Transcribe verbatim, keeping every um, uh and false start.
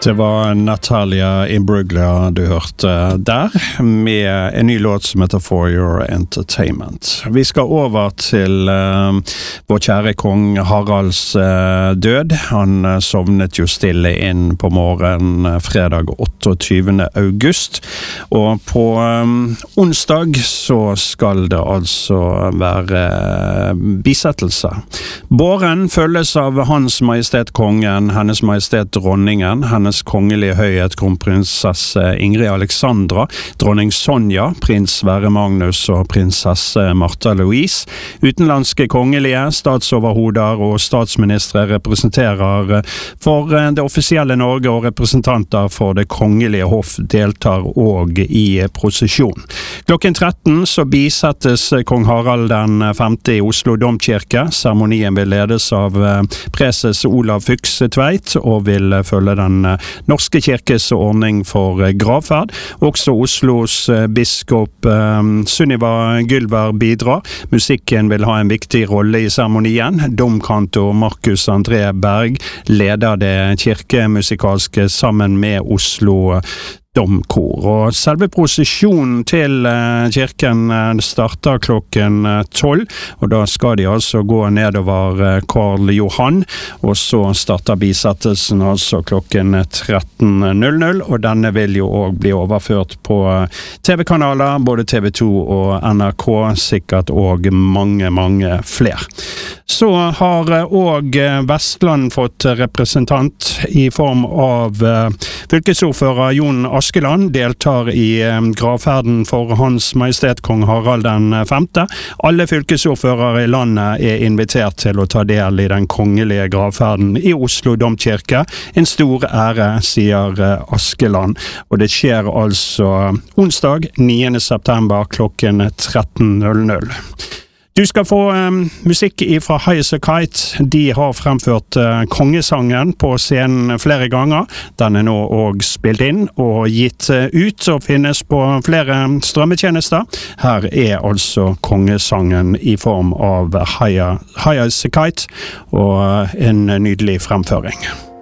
Det var Natalia Imbruglia du hørte der, med en ny låt som heter For Your Entertainment. Vi skal over til uh, vår kjære kong Haralds uh, død. Han uh, sovnet jo stille inn på morgen uh, fredag otteogtyvende august, og på um, onsdag så skal det altså være uh, bisettelse. Båren følges av Hans Majestet Kongen, Hennes Majestet Dronningen, Hennes kongelige høyhet kronprinsesse Ingrid Alexandra, dronning Sonja, prins Sverre Magnus og prinsesse Martha Louise. Utenlandske kongelige, statsoverhoder og statsministre representerer for det offisielle Norge, og representanter for det kongelige hoff deltar og i prosesjon. Klokken tretten så bisettes kong Harald den femte i Oslo Domkirke. Seremonien vil ledes av preses Olav Fykse-Tveit og vil følge den Norske kirkes ordning for gravferd. Også Oslos biskop um, Sunniva Gylver bidrar. Musikken vil ha en viktig rolle i seremonien. Domkantor Markus André Berg leder det kirkemusikalske sammen med Oslo domkor, og selve prosesjonen til uh, kirken uh, starter klokken tolv, og da skal de altså gå nedover uh, Karl Johan, og så starter bisettelsen altså klokken tretten null null, og denne vil jo også bli overført på uh, T V-kanaler, både T V to og N R K, sikkert og mange, mange flere. Så har også Vestland fått representant i form av uh, fylkesordfører Jon Askeland, deltar i um, gravferden for Hans Majestet Kong Harald den femte. Alle fylkesordførere i landet er invitert til å ta del i den kongelige gravferden i Oslo Domkirke. En stor ære, sier uh, Askeland, og det skjer altså onsdag niende september klokken tretten null null. Du skal få um, musikk fra High As A Kite. De har fremført uh, kongesangen på scenen flere ganger. Den er nå også spilt inn og gitt uh, ut og finnes på flere strømmetjenester. Her er altså kongesangen i form av High As A Kite og uh, en nydelig fremføring.